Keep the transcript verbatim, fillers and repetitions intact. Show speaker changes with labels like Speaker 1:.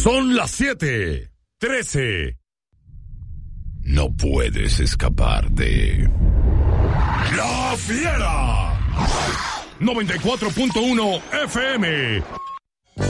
Speaker 1: Son las siete, trece. No puedes escapar de La Fiera. noventa y cuatro punto uno F M.